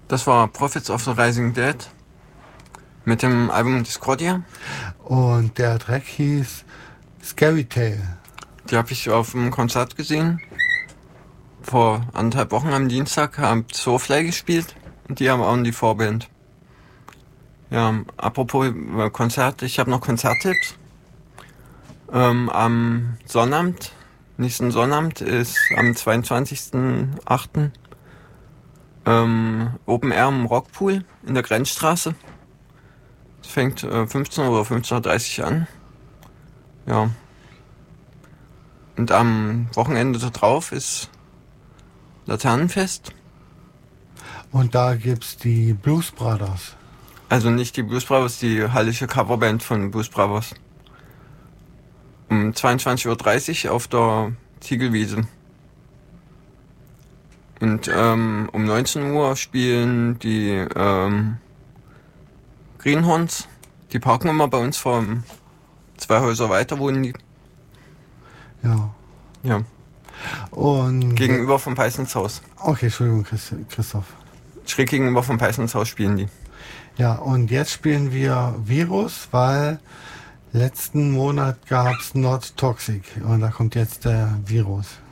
Das war Prophets of the Rising Dead mit dem Album Discordia. Und der Track hieß Scary Tale. Die habe ich auf dem Konzert gesehen. Vor 1,5 Wochen am Dienstag haben Soulfly gespielt und die haben auch die Vorband. Ja, apropos Konzert, ich habe noch Konzerttipps. Am Sonnabend, nächsten Sonnabend ist am 22.08. Open Air im Rockpool in der Grenzstraße. Es fängt 15 oder 15.30 Uhr an. Ja. Und am Wochenende da drauf ist Laternenfest. Und da gibt's die Blues Brothers. Also nicht die Blues Brothers, die hallische Coverband von Blues Brothers. Um 22.30 Uhr auf der Ziegelwiese. Und um 19 Uhr spielen die Greenhorns. Die parken immer bei uns vor 2 Häuser weiter, wohnen die. Ja. Ja. Und Gegenüber vom Peissenshaus. Okay, Entschuldigung, Christoph. Schräg gegenüber vom Peissenshaus spielen die. Ja, und jetzt spielen wir Virus, weil letzten Monat gab's Not Toxic und da kommt jetzt der Virus.